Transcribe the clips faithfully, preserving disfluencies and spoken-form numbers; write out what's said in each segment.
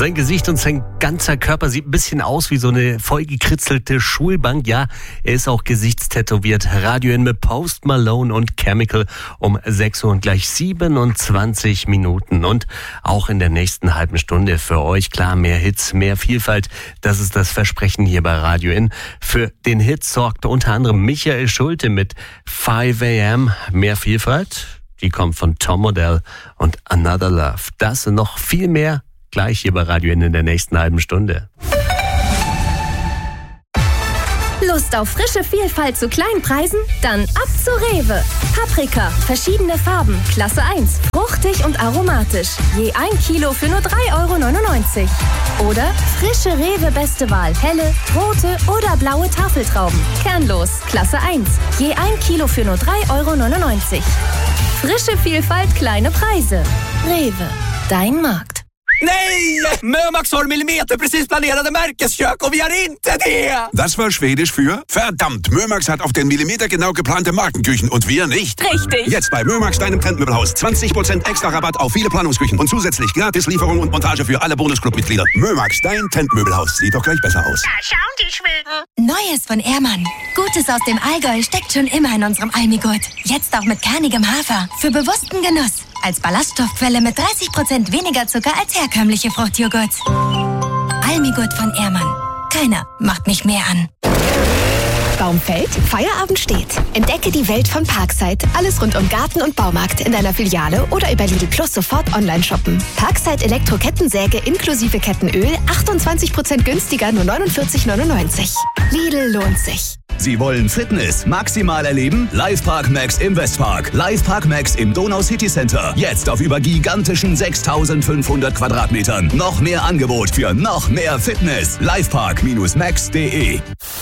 Sein Gesicht und sein ganzer Körper sieht ein bisschen aus wie so eine vollgekritzelte Schulbank. Ja, er ist auch gesichtstätowiert. Radio In mit Post Malone und Chemical um sechs Uhr und gleich siebenundzwanzig Minuten. Und auch in der nächsten halben Stunde für euch, klar, mehr Hits, mehr Vielfalt. Das ist das Versprechen hier bei Radio In. Für den Hit sorgte unter anderem Michael Schulte mit five a m. Mehr Vielfalt, die kommt von Tom Odell und Another Love. Das und noch viel mehr gleich hier bei Radio In in der nächsten halben Stunde. Lust auf frische Vielfalt zu kleinen Preisen? Dann ab zu Rewe. Paprika, verschiedene Farben, Klasse eins, fruchtig und aromatisch. Je ein Kilo für nur drei Euro neunundneunzig. Oder frische Rewe Beste Wahl, helle, rote oder blaue Tafeltrauben. Kernlos, Klasse eins. Je ein Kilo für nur drei Euro neunundneunzig. Frische Vielfalt, kleine Preise. Rewe, dein Markt. Nej! Mömax har millimeter precis planerade märkeskök och vi har inte det! Das war Schwedisch für verdammt. Mömax hat auf den Millimeter genau geplante Markenküchen und wir nicht. Richtig. Jetzt bei Mömax, deinem Trendmöbelhaus. zwanzig Prozent extra Rabatt auf viele Planungsküchen und zusätzlich Gratislieferung und Montage für alle Bonusclub-Mitglieder. Mömax, dein Trendmöbelhaus. Sieht doch gleich besser aus. Da schauen die Schweden. Neues von Ehrmann. Gutes aus dem Allgäu steckt schon immer in unserem Almigurt. Jetzt auch mit kernigem Hafer. Für bewussten Genuss. Als Ballaststoffquelle mit dreißig Prozent weniger Zucker als herkömmliche Fruchtjoghurt. Almigurt von Ehrmann. Keiner macht mich mehr an. Baum fällt, Feierabend steht. Entdecke die Welt von Parkside. Alles rund um Garten und Baumarkt in deiner Filiale oder über Lidl Plus sofort online shoppen. Parkside Elektro-Kettensäge inklusive Kettenöl achtundzwanzig Prozent günstiger, nur neunundvierzig neunundneunzig. Lidl lohnt sich. Sie wollen Fitness maximal erleben? Livepark Max im Westpark. Livepark Max im Donau City Center. Jetzt auf über gigantischen sechstausendfünfhundert Quadratmetern. Noch mehr Angebot für noch mehr Fitness. Livepark Max punkt de.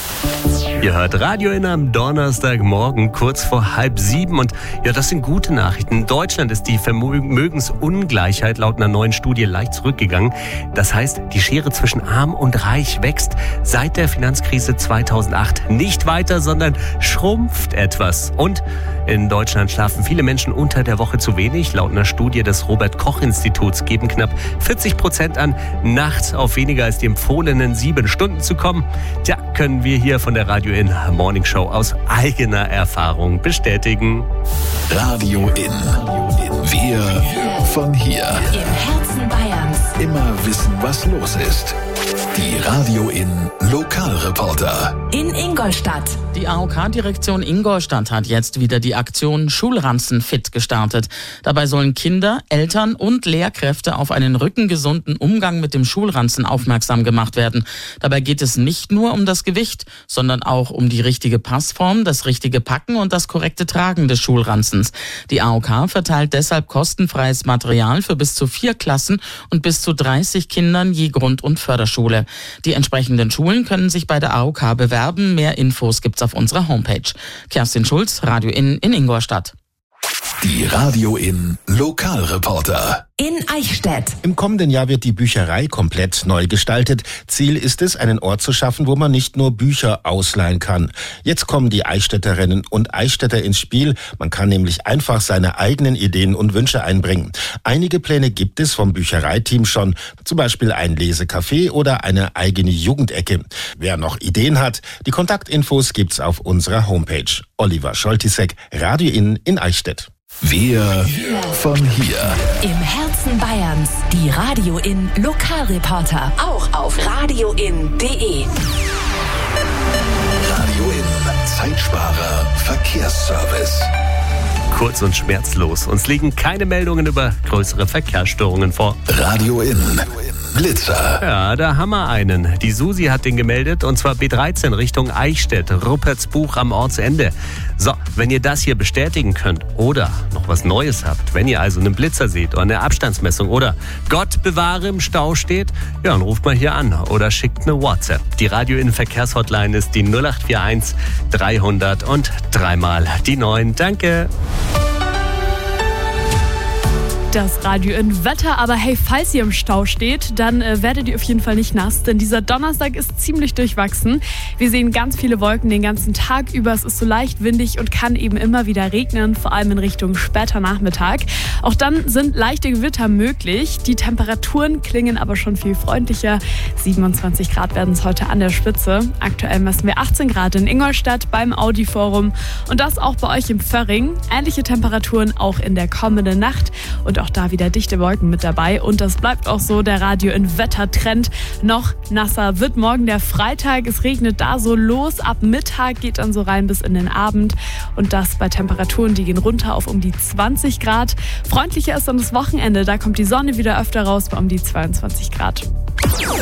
Ihr hört Radio In am Donnerstagmorgen kurz vor halb sieben und ja, das sind gute Nachrichten. In Deutschland ist die Vermögensungleichheit laut einer neuen Studie leicht zurückgegangen. Das heißt, die Schere zwischen Arm und Reich wächst seit der Finanzkrise zweitausendacht nicht weiter, sondern schrumpft etwas. Und in Deutschland schlafen viele Menschen unter der Woche zu wenig. Laut einer Studie des Robert-Koch-Instituts geben knapp vierzig Prozent an, nachts auf weniger als die empfohlenen sieben Stunden zu kommen. Tja, können wir hier von der Radio In Morning Show aus eigener Erfahrung bestätigen. Radio In. Wir von hier. Im Herzen Bayerns. Immer wissen, was los ist. Die Radio In Lokalreporter. In Ingolstadt. Die A O K-Direktion Ingolstadt hat jetzt wieder die Aktion Schulranzen fit gestartet. Dabei sollen Kinder, Eltern und Lehrkräfte auf einen rückengesunden Umgang mit dem Schulranzen aufmerksam gemacht werden. Dabei geht es nicht nur um das Gewicht, sondern auch um die richtige Passform, das richtige Packen und das korrekte Tragen des Schulranzens. Die A O K verteilt deshalb kostenfreies Material für bis zu vier Klassen und bis zu dreißig Kindern je Grund- und Förderschule. Die entsprechenden Schulen können sich bei der A O K bewerben. Mehr Infos gibt's auf unserer Homepage. Kerstin Schulz, Radio In in Ingolstadt. Die Radio In Lokalreporter. In Eichstätt. Im kommenden Jahr wird die Bücherei komplett neu gestaltet. Ziel ist es, einen Ort zu schaffen, wo man nicht nur Bücher ausleihen kann. Jetzt kommen die Eichstätterinnen und Eichstätter ins Spiel. Man kann nämlich einfach seine eigenen Ideen und Wünsche einbringen. Einige Pläne gibt es vom Büchereiteam schon. Zum Beispiel ein Lesecafé oder eine eigene Jugendecke. Wer noch Ideen hat, die Kontaktinfos gibt's auf unserer Homepage. Oliver Scholtisek, Radio In in Eichstätt. Wir von hier. Im Herzen Bayerns. Die Radio In Lokalreporter. Auch auf radio in punkt de. Radio In Zeitsparer Verkehrsservice. Kurz und schmerzlos. Uns liegen keine Meldungen über größere Verkehrsstörungen vor. Radio In Blitzer. Ja, da haben wir einen. Die Susi hat den gemeldet und zwar B dreizehn Richtung Eichstätt, Ruppertsbuch am Ortsende. So, wenn ihr das hier bestätigen könnt oder noch was Neues habt, wenn ihr also einen Blitzer seht oder eine Abstandsmessung oder Gott bewahre im Stau steht, ja, dann ruft mal hier an oder schickt eine WhatsApp. Die Radio In Verkehrshotline ist die null acht vier eins dreihundert und dreimal die neun. Danke. Das Radio in Wetter, aber hey, falls ihr im Stau steht, dann äh, werdet ihr auf jeden Fall nicht nass, denn dieser Donnerstag ist ziemlich durchwachsen. Wir sehen ganz viele Wolken den ganzen Tag über, es ist so leicht windig und kann eben immer wieder regnen, vor allem in Richtung später Nachmittag. Auch dann sind leichte Gewitter möglich, die Temperaturen klingen aber schon viel freundlicher. siebenundzwanzig Grad werden es heute an der Spitze. Aktuell messen wir achtzehn Grad in Ingolstadt beim Audi Forum und das auch bei euch im Föhring. Ähnliche Temperaturen auch in der kommenden Nacht und auch da wieder dichte Wolken mit dabei. Und das bleibt auch so, der Radio in Wettertrend. Noch nasser wird morgen der Freitag. Es regnet da so los. Ab Mittag geht dann so rein bis in den Abend. Und das bei Temperaturen, die gehen runter auf um die zwanzig Grad. Freundlicher ist dann das Wochenende. Da kommt die Sonne wieder öfter raus bei um die zweiundzwanzig Grad.